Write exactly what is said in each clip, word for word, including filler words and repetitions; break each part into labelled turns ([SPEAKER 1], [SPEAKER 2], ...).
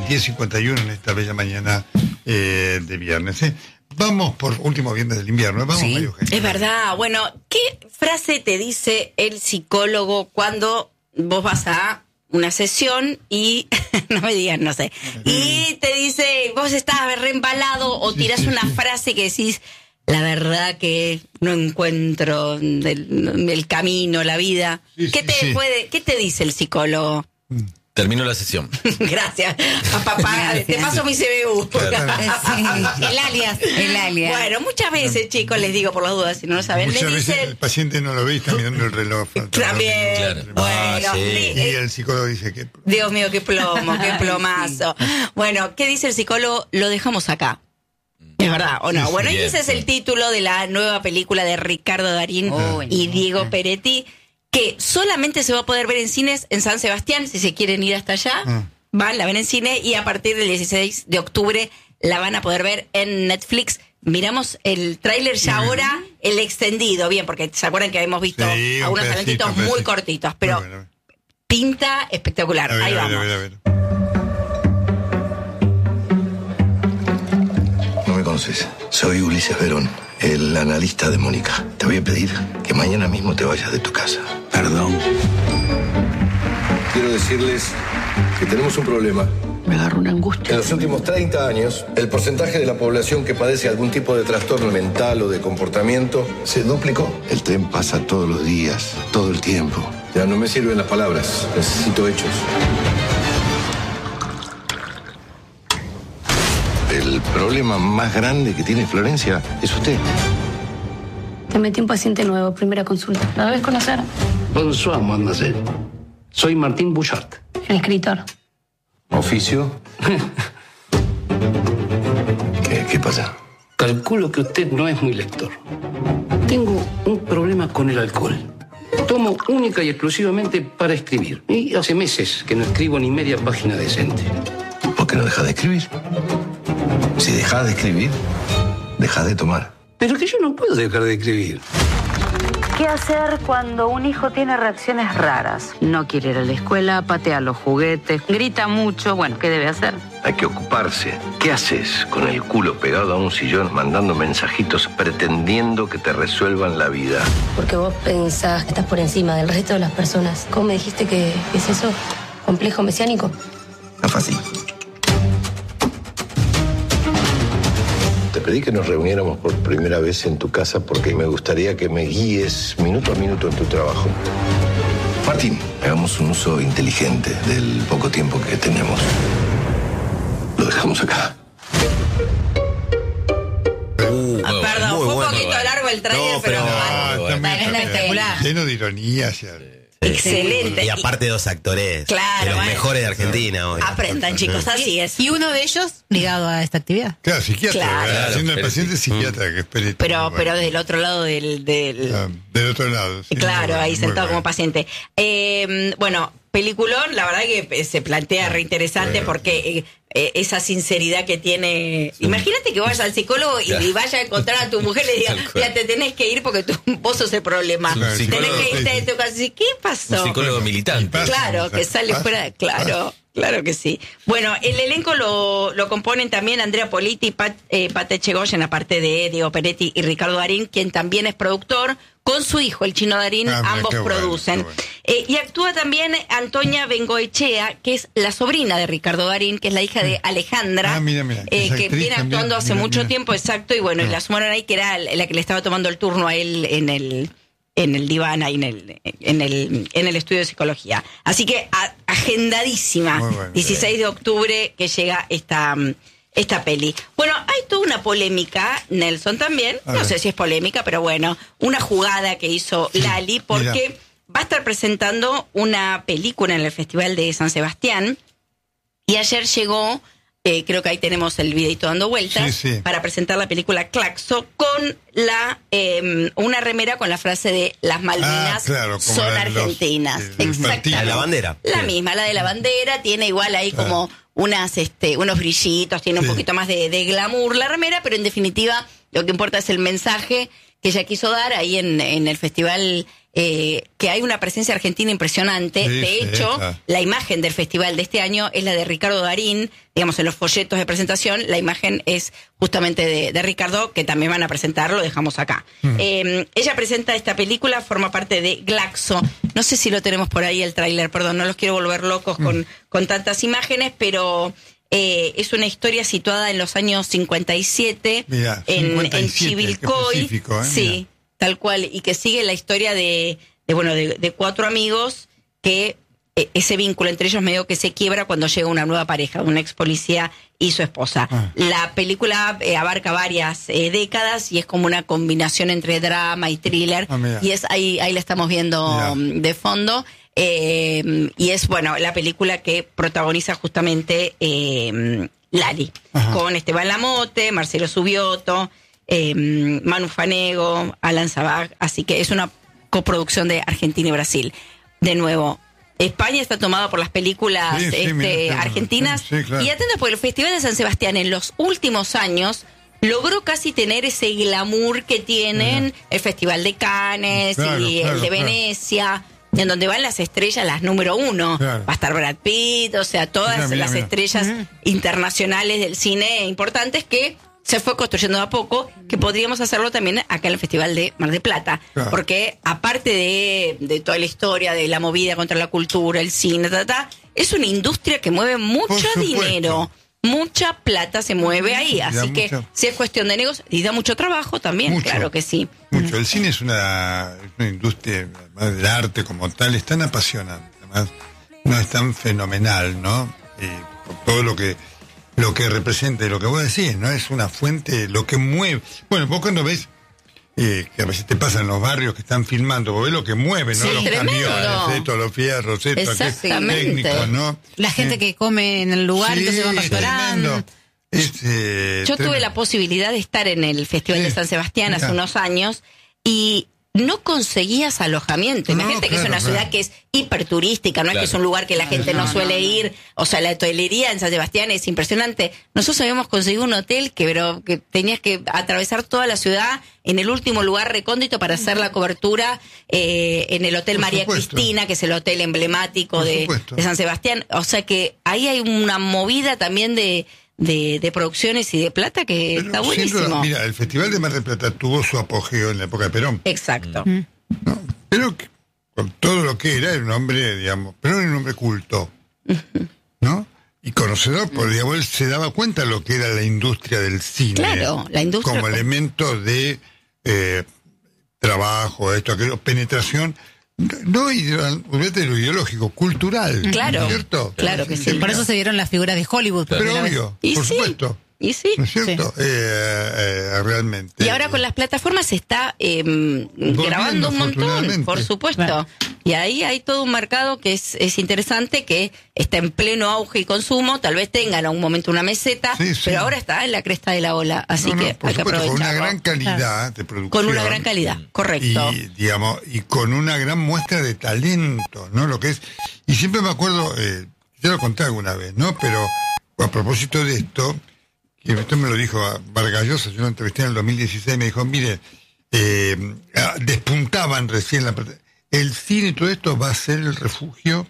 [SPEAKER 1] diez cincuenta y uno en esta bella mañana eh, de viernes. ¿eh? Vamos por último viernes del invierno. Vamos,
[SPEAKER 2] sí,
[SPEAKER 1] María Eugenia.
[SPEAKER 3] Es verdad. Bueno, ¿qué frase te dice el psicólogo cuando vos vas a una sesión y, no me digas, no sé, y te dice, vos estás reembalado o tirás una frase que decís, la verdad que no encuentro el, el camino, la vida?
[SPEAKER 1] Sí,
[SPEAKER 3] ¿Qué
[SPEAKER 1] sí,
[SPEAKER 3] te
[SPEAKER 1] sí.
[SPEAKER 3] puede, qué te dice el psicólogo?
[SPEAKER 2] Termino la sesión.
[SPEAKER 3] Gracias. A papá, te paso mi C B U.
[SPEAKER 2] Claro.
[SPEAKER 4] Sí, el alias, el alias.
[SPEAKER 3] Bueno, muchas veces, chicos, les digo por las dudas, si no lo saben,
[SPEAKER 1] Muchas
[SPEAKER 3] le
[SPEAKER 1] veces
[SPEAKER 3] dicen...
[SPEAKER 1] el paciente no lo ve y está mirando el reloj.
[SPEAKER 3] También.
[SPEAKER 2] Claro.
[SPEAKER 3] Bueno,
[SPEAKER 2] Ah, sí.
[SPEAKER 3] sí,
[SPEAKER 1] Y el psicólogo dice que...
[SPEAKER 3] Dios mío, qué plomo, qué plomazo. Bueno, ¿qué dice el psicólogo? Lo dejamos acá. ¿Es verdad o no?
[SPEAKER 1] Sí, sí,
[SPEAKER 3] Bueno, y
[SPEAKER 2] bien,
[SPEAKER 3] ese es
[SPEAKER 2] sí.
[SPEAKER 3] el título de la nueva película de Ricardo Darín
[SPEAKER 4] Oh,
[SPEAKER 3] y Diego Peretti, que solamente se va a poder ver en cines en San Sebastián, si se quieren ir hasta allá,
[SPEAKER 1] Ah.
[SPEAKER 3] van, la ven en cine, y a partir del dieciséis de octubre la van a poder ver en Netflix. Miramos el tráiler ya ahora, el extendido, bien, porque se acuerdan que habíamos visto
[SPEAKER 1] Sí, un
[SPEAKER 3] algunos
[SPEAKER 1] pedacito,
[SPEAKER 3] adelantitos
[SPEAKER 1] un
[SPEAKER 3] muy
[SPEAKER 1] pedacito.
[SPEAKER 3] cortitos, pero
[SPEAKER 1] Muy bueno.
[SPEAKER 3] pinta espectacular.
[SPEAKER 1] A ver,
[SPEAKER 3] Ahí
[SPEAKER 1] a ver,
[SPEAKER 3] vamos.
[SPEAKER 1] a ver, a ver.
[SPEAKER 5] No me conoces. Soy Ulises Verón, el analista de Mónica. Te voy a pedir que mañana mismo te vayas de tu casa.
[SPEAKER 6] Perdón.
[SPEAKER 5] Quiero decirles que tenemos un problema.
[SPEAKER 6] Me agarró una angustia.
[SPEAKER 5] En los últimos treinta años, el porcentaje de la población que padece algún tipo de trastorno mental o de comportamiento se duplicó. El tren pasa todos los días, todo el tiempo. Ya no me sirven las palabras, necesito hechos. El problema más grande que tiene Florencia es usted.
[SPEAKER 7] Te metí un paciente nuevo, primera consulta. ¿La debes conocer?
[SPEAKER 6] Bonsoir, mademoiselle. Soy Martín Bouchard.
[SPEAKER 7] El escritor.
[SPEAKER 5] ¿Oficio? ¿Qué, qué pasa?
[SPEAKER 6] Calculo que usted no es muy lector. Tengo un problema con el alcohol. Tomo única y exclusivamente para escribir. Y hace meses que no escribo ni media página decente.
[SPEAKER 5] ¿Por qué no dejas de escribir? Si dejas de escribir, dejas de tomar.
[SPEAKER 6] Pero que yo no puedo dejar de escribir.
[SPEAKER 8] ¿Qué hacer cuando un hijo tiene reacciones raras? No quiere ir a la escuela, patea los juguetes, grita mucho. Bueno, ¿qué debe hacer?
[SPEAKER 5] Hay que ocuparse. ¿Qué haces con el culo pegado a un sillón mandando mensajitos pretendiendo que te resuelvan la vida?
[SPEAKER 7] Porque vos pensás que estás por encima del resto de las personas. ¿Cómo me dijiste que es eso? ¿Complejo mesiánico?
[SPEAKER 5] No fácil. Te pedí que nos reuniéramos por primera vez en tu casa porque me gustaría que me guíes minuto a minuto en tu trabajo. Martín, hagamos un uso inteligente del poco tiempo que tenemos. Lo dejamos acá.
[SPEAKER 2] Uh,
[SPEAKER 3] Ah,
[SPEAKER 2] muy
[SPEAKER 3] perdón,
[SPEAKER 2] muy
[SPEAKER 3] fue un
[SPEAKER 2] bueno,
[SPEAKER 3] poquito
[SPEAKER 2] bueno.
[SPEAKER 3] largo el tráiler,
[SPEAKER 2] No,
[SPEAKER 3] pero
[SPEAKER 2] pero-
[SPEAKER 3] no,
[SPEAKER 1] Ah,
[SPEAKER 2] bueno,
[SPEAKER 1] también
[SPEAKER 4] bueno,
[SPEAKER 1] está
[SPEAKER 4] espectacular.
[SPEAKER 1] lleno de ironía. O sea,
[SPEAKER 3] excelente.
[SPEAKER 9] Y aparte dos actores,
[SPEAKER 3] Claro,
[SPEAKER 9] de los
[SPEAKER 3] bueno.
[SPEAKER 9] mejores de Argentina hoy.
[SPEAKER 3] Aprendan, chicos, así es.
[SPEAKER 4] Y uno de ellos ligado a esta actividad.
[SPEAKER 1] claro, psiquiatra,
[SPEAKER 3] Claro.
[SPEAKER 1] ¿verdad? Haciendo el
[SPEAKER 2] Pero
[SPEAKER 1] paciente
[SPEAKER 2] sí.
[SPEAKER 1] psiquiatra, que espere.
[SPEAKER 3] Pero,
[SPEAKER 1] Muy bueno.
[SPEAKER 3] pero del otro lado del... del
[SPEAKER 1] Ah, del otro lado. sí,
[SPEAKER 3] claro,
[SPEAKER 1] muy bueno,
[SPEAKER 3] ahí
[SPEAKER 1] muy
[SPEAKER 3] sentado
[SPEAKER 1] bueno.
[SPEAKER 3] como paciente. Eh, bueno, peliculón, la verdad que eh, se plantea reinteresante
[SPEAKER 1] Bueno.
[SPEAKER 3] porque eh, eh, esa sinceridad que tiene... Imagínate que vayas al psicólogo y,
[SPEAKER 2] Claro.
[SPEAKER 3] y vayas a encontrar a tu mujer y le digas,
[SPEAKER 2] Tal cual.
[SPEAKER 3] ya te tenés que ir porque tú, vos sos el problema.
[SPEAKER 1] Claro,
[SPEAKER 3] Tenés
[SPEAKER 1] psicólogo,
[SPEAKER 3] que irte
[SPEAKER 1] sí,
[SPEAKER 3] de
[SPEAKER 1] sí.
[SPEAKER 3] tu casa. Y, ¿qué pasó?
[SPEAKER 2] Un psicólogo militante.
[SPEAKER 1] Pasa,
[SPEAKER 3] Claro, que
[SPEAKER 1] pasa,
[SPEAKER 3] sale
[SPEAKER 1] pasa,
[SPEAKER 3] fuera, claro, claro que sí. Bueno, el elenco lo, lo componen también Andrea Politi, Pat, eh, Pate Chegoyen, aparte de Diego Peretti y Ricardo Darín, quien también es productor, con su hijo, el Chino Darín,
[SPEAKER 1] Ah, mira,
[SPEAKER 3] ambos
[SPEAKER 1] qué bueno,
[SPEAKER 3] producen.
[SPEAKER 1] qué bueno.
[SPEAKER 3] Eh, y actúa también Antonia Bengoechea, que es la sobrina de Ricardo Darín, que es la hija de Alejandra,
[SPEAKER 1] Ah, mira, mira,
[SPEAKER 3] eh,
[SPEAKER 1] es
[SPEAKER 3] que
[SPEAKER 1] actriz
[SPEAKER 3] viene
[SPEAKER 1] también,
[SPEAKER 3] actuando hace
[SPEAKER 1] mira,
[SPEAKER 3] mucho
[SPEAKER 1] mira.
[SPEAKER 3] tiempo, exacto, y bueno, y
[SPEAKER 1] Ah.
[SPEAKER 3] la sumaron ahí, que era la que le estaba tomando el turno a él en el... en el diván, ahí en el, en el, en el estudio de psicología. Así que a- agendadísima,
[SPEAKER 1] Muy bueno.
[SPEAKER 3] dieciséis de octubre que llega esta, esta peli. Bueno, hay toda una polémica, Nelson también,
[SPEAKER 1] A
[SPEAKER 3] no
[SPEAKER 1] ver.
[SPEAKER 3] sé si es polémica, pero bueno, una jugada que hizo Lali, porque
[SPEAKER 1] mira.
[SPEAKER 3] va a estar presentando una película en el Festival de San Sebastián, y ayer llegó... Eh, creo que ahí tenemos el videito dando vueltas,
[SPEAKER 1] Sí, sí.
[SPEAKER 3] para presentar la película Claxo con la eh, una remera con la frase de las Malvinas
[SPEAKER 1] Ah, claro, como
[SPEAKER 3] son
[SPEAKER 1] la de los-
[SPEAKER 3] argentinas.
[SPEAKER 1] de los
[SPEAKER 3] Exactamente.
[SPEAKER 1] Martínez.
[SPEAKER 9] La de la bandera.
[SPEAKER 3] La
[SPEAKER 9] Sí.
[SPEAKER 3] misma, la de la bandera, tiene igual ahí
[SPEAKER 1] Claro.
[SPEAKER 3] como unas este unos brillitos, tiene un
[SPEAKER 1] Sí.
[SPEAKER 3] poquito más de, de glamour la remera, pero en definitiva lo que importa es el mensaje que ella quiso dar ahí en, en el festival eh, que hay una presencia argentina impresionante.
[SPEAKER 1] Sí,
[SPEAKER 3] de
[SPEAKER 1] sí,
[SPEAKER 3] hecho,
[SPEAKER 1] claro.
[SPEAKER 3] la imagen del festival de este año es la de Ricardo Darín. Digamos, en los folletos de presentación, la imagen es justamente de, de Ricardo, que también van a presentar, lo dejamos acá. Mm. Eh, ella presenta esta película, forma parte de Glaxo. No sé si lo tenemos por ahí el tráiler, perdón, no los quiero volver locos mm. con, con tantas imágenes, pero eh, es una historia situada en los años cincuenta y siete,
[SPEAKER 1] Mirá,
[SPEAKER 3] en,
[SPEAKER 1] cincuenta y siete,
[SPEAKER 3] en Chivilcoy.
[SPEAKER 1] ¿eh?
[SPEAKER 3] Sí,
[SPEAKER 1] Mirá.
[SPEAKER 3] tal cual, y que sigue la historia de, de bueno, de, de cuatro amigos que ese vínculo entre ellos medio que se quiebra cuando llega una nueva pareja, un ex policía y su esposa. Ah. La película eh, abarca varias eh, décadas y es como una combinación entre drama y thriller. Ah, y es ahí, ahí la estamos viendo mirá. de fondo. Eh, y es, bueno, la película que protagoniza justamente eh, Lali, ajá. con Esteban Lamote, Marcelo Subioto, eh, Manu Fanego, Alan Sabag. Así que es una coproducción de Argentina y Brasil. De nuevo, España está tomada por las películas sí, sí, este, mira, argentinas. Sí, sí, claro. Y atentos, porque el Festival de San Sebastián en los últimos años logró casi tener ese glamour que tienen mira. el Festival de Cannes claro, y claro, el de Venecia, claro. en donde van las estrellas, las número uno. Claro. Va a estar Brad Pitt, o sea, todas mira, mira, las mira. estrellas uh-huh. internacionales del cine importantes que se fue construyendo de a poco, que podríamos hacerlo también acá en el Festival de Mar del Plata. Claro. Porque aparte de, de toda la historia, de la movida contra la cultura, el cine, ta, ta, es una industria que mueve mucho dinero, mucha plata se mueve ahí. Así que mucha... si es cuestión de negocios, y da mucho trabajo también, mucho, claro que sí.
[SPEAKER 1] Mucho. El cine es una, es una industria, además del arte como tal, es tan apasionante. Además, no es tan fenomenal, ¿no? Y por todo lo que... lo que representa y lo que vos decís, ¿no? Es una fuente, lo que mueve. Bueno, vos cuando ves, eh, que a veces te pasa en los barrios que están filmando, vos ves lo que mueve, ¿no?
[SPEAKER 3] Sí,
[SPEAKER 1] los
[SPEAKER 3] tremendo.
[SPEAKER 1] camiones, esto, los fierros, esto,
[SPEAKER 3] exactamente.
[SPEAKER 1] técnicos, ¿no?
[SPEAKER 4] La gente eh, que come en el lugar, sí, que se va a un restaurante.
[SPEAKER 1] Es, eh,
[SPEAKER 3] Yo
[SPEAKER 1] tremendo.
[SPEAKER 3] tuve la posibilidad de estar en el Festival sí. de San Sebastián Mirá. hace unos años y no conseguías alojamiento. Imagínate no, claro, que es una ciudad claro. que es hiperturística, no claro. es que es un lugar que la gente no, no suele no, no. ir. O sea, la hotelería en San Sebastián es impresionante. Nosotros habíamos conseguido un hotel que, pero, que tenías que atravesar toda la ciudad en el último lugar recóndito para hacer la cobertura eh, en el Hotel Por María supuesto. Cristina, que es el hotel emblemático de, de San Sebastián. O sea que ahí hay una movida también de... De, de producciones y de plata que pero está buenísimo.
[SPEAKER 1] Siendo, mira, el Festival de Mar del Plata tuvo su apogeo en la época de Perón.
[SPEAKER 3] Exacto.
[SPEAKER 1] Mm. ¿No? Pero que, con todo lo que era, era un hombre, digamos, pero era un hombre culto, ¿no? Y conocedor, porque digamos, él se daba cuenta de lo que era la industria del cine.
[SPEAKER 3] Claro, la industria.
[SPEAKER 1] Como elemento de eh, trabajo, esto, aquello, penetración. No, olvídate de lo ideológico, cultural.
[SPEAKER 3] Claro,
[SPEAKER 1] ¿cierto?
[SPEAKER 3] Claro que sí.
[SPEAKER 4] Por eso se dieron las figuras de Hollywood.
[SPEAKER 1] Pero obvio,
[SPEAKER 3] y
[SPEAKER 1] por
[SPEAKER 3] sí,
[SPEAKER 1] supuesto.
[SPEAKER 3] Y sí.
[SPEAKER 1] ¿No es cierto? Sí. Eh, eh, realmente.
[SPEAKER 3] Y ahora con las plataformas se está eh, grabando un montón, por supuesto. Claro. Y ahí hay todo un mercado que es, es interesante, que está en pleno auge y consumo. Tal vez tengan en algún momento una meseta, sí, sí. pero ahora está en la cresta de la ola. Así no, no, que hay que aprovecharlo.
[SPEAKER 1] Con una gran calidad claro. de producción.
[SPEAKER 3] Con una gran calidad, correcto.
[SPEAKER 1] Y, digamos, y con una gran muestra de talento, ¿no? Lo que es. Y siempre me acuerdo, eh, ya lo conté alguna vez, ¿no? Pero a propósito de esto. Y esto me lo dijo Vargas Llosa, yo lo entrevisté en el dos mil dieciséis, me dijo, mire, eh, despuntaban recién la... El cine y todo esto va a ser el refugio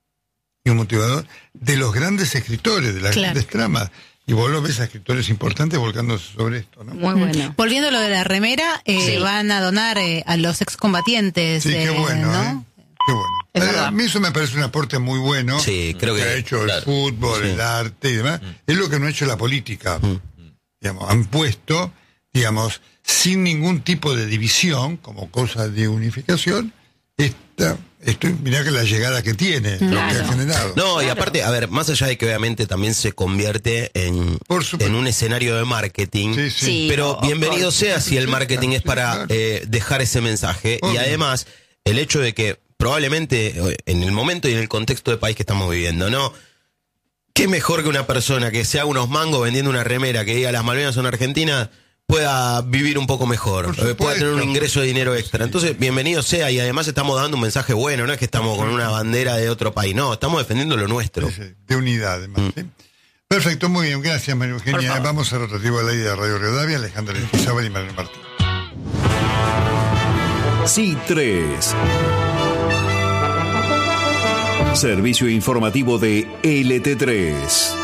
[SPEAKER 1] y un motivador de los grandes escritores, de las claro. grandes tramas. Y vos lo ves a escritores importantes volcándose sobre esto, ¿no?
[SPEAKER 3] Muy bueno.
[SPEAKER 4] Volviendo a lo de la remera, eh, sí. van a donar eh, a los excombatientes.
[SPEAKER 1] Sí, qué
[SPEAKER 4] eh,
[SPEAKER 1] bueno,
[SPEAKER 4] ¿no?
[SPEAKER 1] ¿eh? Qué bueno. A mí eso me parece un aporte muy bueno.
[SPEAKER 9] Sí, creo que,
[SPEAKER 1] que ha hecho
[SPEAKER 9] claro.
[SPEAKER 1] el fútbol, sí. el arte y demás. Mm. Es lo que no ha hecho la política. Mm. Digamos, han puesto, digamos, sin ningún tipo de división, como cosa de unificación, esta, esto, mirá que la llegada que tiene, claro. lo que ha generado.
[SPEAKER 9] No, y
[SPEAKER 3] claro.
[SPEAKER 9] aparte, a ver, más allá de que obviamente también se convierte en, en un escenario de marketing, sí, sí.
[SPEAKER 3] Sí,
[SPEAKER 9] pero
[SPEAKER 3] oh,
[SPEAKER 9] bienvenido
[SPEAKER 3] oh,
[SPEAKER 9] sea si el marketing sí, es para claro. eh, dejar ese mensaje. Oh, y además, el hecho de que probablemente en el momento y en el contexto de país que estamos viviendo, ¿no? Qué mejor que una persona que se haga unos mangos vendiendo una remera que diga las Malvinas son argentinas pueda vivir un poco mejor, pueda tener un ingreso de dinero extra. Entonces, bienvenido sea, y además estamos dando un mensaje bueno, no es que estamos con una bandera de otro país, no, estamos defendiendo lo nuestro.
[SPEAKER 1] Sí, sí, de unidad, además. Mm. ¿Sí? Perfecto, muy bien, gracias María Eugenia. Vamos al rotativo al aire de Radio Rivadavia, Alejandra Lentizábal y Manuel Martín.
[SPEAKER 10] C tres. Servicio informativo de L T tres.